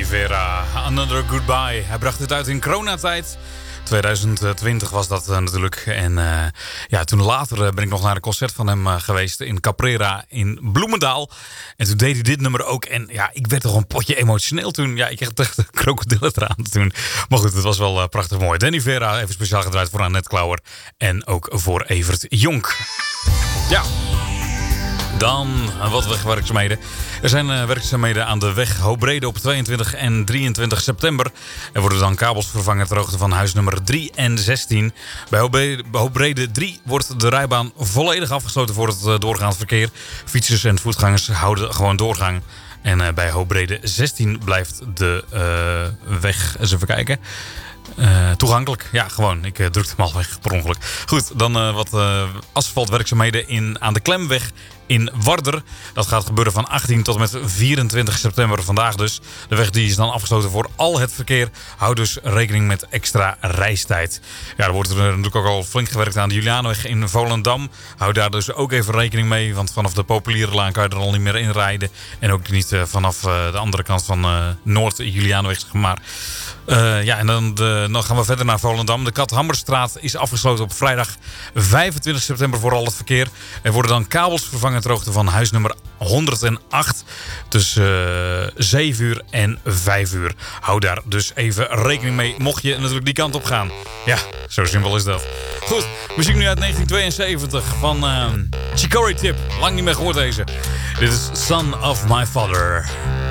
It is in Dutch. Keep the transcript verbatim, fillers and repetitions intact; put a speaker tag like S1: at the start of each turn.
S1: Danny Vera, Another Goodbye. Hij bracht dit uit in coronatijd. twintig twintig was dat uh, natuurlijk. En uh, ja, toen later uh, ben ik nog naar een concert van hem uh, geweest in Caprera in Bloemendaal. En toen deed hij dit nummer ook. En ja, ik werd toch een potje emotioneel toen. Ja, ik kreeg echt een krokodillentraan toen. Maar goed, het was wel uh, prachtig mooi. Danny Vera, even speciaal gedraaid voor Annette Klauwer. En ook voor Evert Jonk. Ja. Dan wat wegwerkzaamheden. Er zijn uh, werkzaamheden aan de weg Hoobrede op tweeëntwintig en drieëntwintig september. Er worden dan kabels vervangen ter hoogte van huis nummer drie en zestien. Bij Hoobrede, Hoobrede drie wordt de rijbaan volledig afgesloten voor het uh, doorgaand verkeer. Fietsers en voetgangers houden gewoon doorgang. En uh, bij Hoobrede zestien blijft de uh, weg, eens even kijken... Uh, toegankelijk. Ja, gewoon. Ik uh, drukte hem al weg per ongeluk. Goed, dan uh, wat uh, asfaltwerkzaamheden in, aan de Klemweg in Warder. Dat gaat gebeuren van achttien tot en met vierentwintig september, vandaag dus. De weg die is dan afgesloten voor al het verkeer. Houd dus rekening met extra reistijd. Ja, er wordt er natuurlijk ook al flink gewerkt aan de Julianenweg in Volendam. Hou daar dus ook even rekening mee, want vanaf de Populierenlaan kan je er al niet meer in rijden. En ook niet uh, vanaf uh, de andere kant van uh, Noord-Julianenweg, zeg maar. Uh, ja, en dan, de, dan gaan we verder naar Volendam. De Kathammerstraat is afgesloten op vrijdag vijfentwintig september voor al het verkeer. Er worden dan kabels vervangen ter hoogte van huisnummer honderdacht tussen uh, zeven uur en vijf uur. Hou daar dus even rekening mee, mocht je natuurlijk die kant op gaan. Ja, zo simpel is dat. Goed, muziek nu uit negentien tweeënzeventig van uh, Chicory Tip. Lang niet meer gehoord deze. Dit is Son of My Father.